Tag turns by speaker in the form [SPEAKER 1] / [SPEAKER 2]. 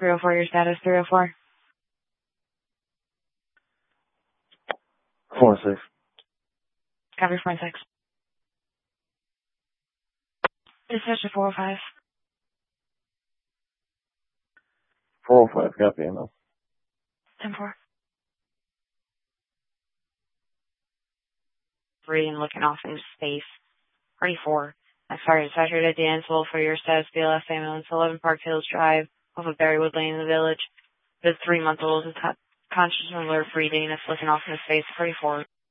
[SPEAKER 1] 304, your status, 304.
[SPEAKER 2] 4-6.
[SPEAKER 1] Copy 4-6. Dispatch to 405.
[SPEAKER 2] 405, copy, enough.
[SPEAKER 1] 10-4. Reading, looking off into space. 34. I'm sorry, Saturated at the Ansel for your status, BLS ambulance, 11 Park Hills Drive, off of Berrywood Lane in the village. The 3-month-old is conscious and alert, breathing, it's looking off into space. 34.